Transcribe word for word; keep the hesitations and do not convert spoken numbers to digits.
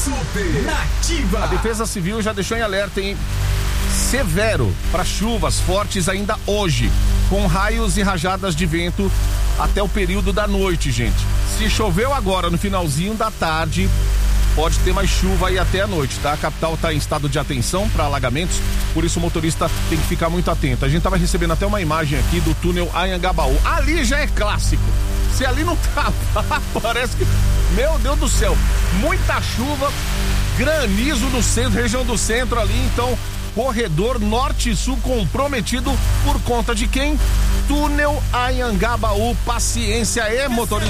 Super Nativa. A Defesa Civil já deixou em alerta, hein? Severo para chuvas fortes ainda hoje, com raios e rajadas de vento até o período da noite, gente. Se choveu agora no finalzinho da tarde, pode ter mais chuva aí até a noite, tá? A capital tá em estado de atenção para alagamentos, por isso o motorista tem que ficar muito atento. A gente tava recebendo até uma imagem aqui do túnel Anhangabaú. Ali já é clássico. Se ali não tava, parece que... Meu Deus do céu, muita chuva, granizo no centro, região do centro ali, então... Corredor Norte e Sul comprometido por conta de quem? Túnel Anhangabaú. Paciência, é motorista.